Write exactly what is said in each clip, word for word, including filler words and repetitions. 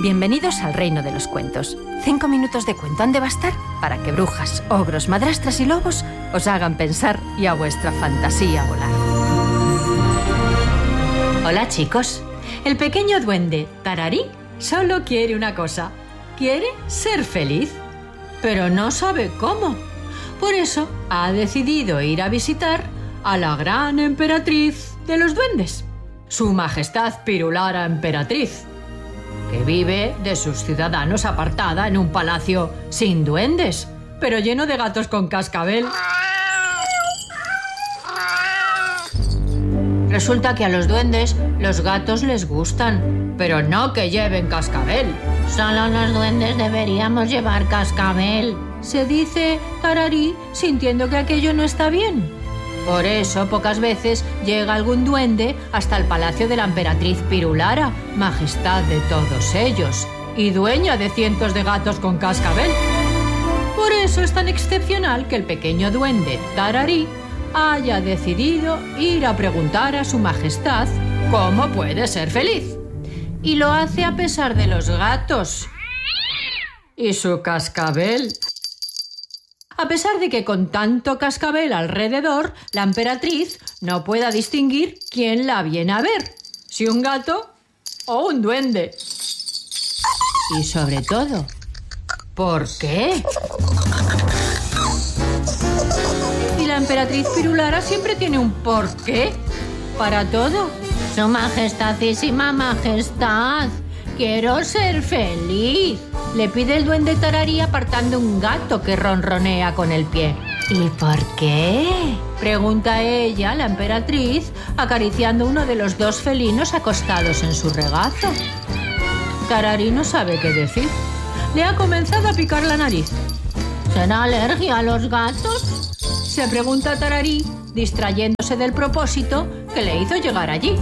Bienvenidos al reino de los cuentos. Cinco minutos de cuento han de bastar para que brujas, ogros, madrastras y lobos os hagan pensar y a vuestra fantasía volar. Hola, chicos. El pequeño duende Tararí solo quiere una cosa. Quiere ser feliz, pero no sabe cómo. Por eso ha decidido ir a visitar a la gran emperatriz de los duendes, Su Majestad Pirulara Emperatriz, que vive de sus ciudadanos apartada en un palacio sin duendes, pero lleno de gatos con cascabel. Resulta que a los duendes los gatos les gustan, pero no que lleven cascabel. Solo los duendes deberíamos llevar cascabel, se dice Tararí, sintiendo que aquello no está bien. Por eso pocas veces llega algún duende hasta el palacio de la emperatriz Pirulara, majestad de todos ellos, y dueña de cientos de gatos con cascabel. Por eso es tan excepcional que el pequeño duende Tararí haya decidido ir a preguntar a su majestad cómo puede ser feliz. Y lo hace a pesar de los gatos y su cascabel. A pesar de que con tanto cascabel alrededor, la emperatriz no pueda distinguir quién la viene a ver, si un gato o un duende. Y sobre todo, ¿por qué? Y la emperatriz Pirulara siempre tiene un porqué para todo. Su Majestadísima Majestad, quiero ser feliz, le pide el duende Tararí apartando un gato que ronronea con el pie. ¿Y por qué?, pregunta ella, la emperatriz, acariciando uno de los dos felinos acostados en su regazo. Tararí no sabe qué decir. Le ha comenzado a picar la nariz. ¿Será alergia a los gatos?, se pregunta Tararí, distrayéndose del propósito que le hizo llegar allí.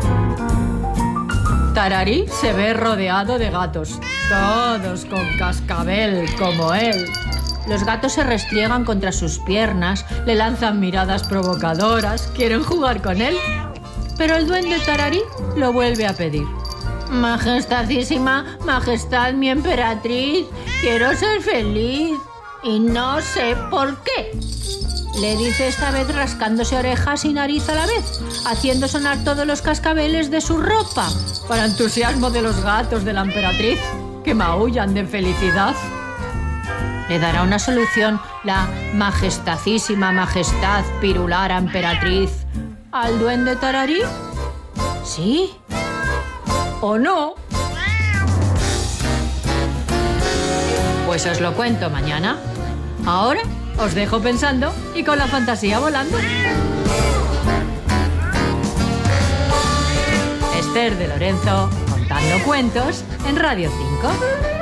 Tararí se ve rodeado de gatos, todos con cascabel como él. Los gatos se restriegan contra sus piernas, le lanzan miradas provocadoras, quieren jugar con él. Pero el duende Tararí lo vuelve a pedir. Majestadísima Majestad, mi emperatriz, quiero ser feliz y no sé por qué, le dice esta vez rascándose orejas y nariz a la vez, haciendo sonar todos los cascabeles de su ropa, para entusiasmo de los gatos de la emperatriz, que maullan de felicidad. ¿Le dará una solución la majestadísima Majestad Pirulara Emperatriz al duende Tararí? ¿Sí o no? Pues os lo cuento mañana. Ahora os dejo pensando y con la fantasía volando. Esther de Lorenzo, contando cuentos en Radio cinco.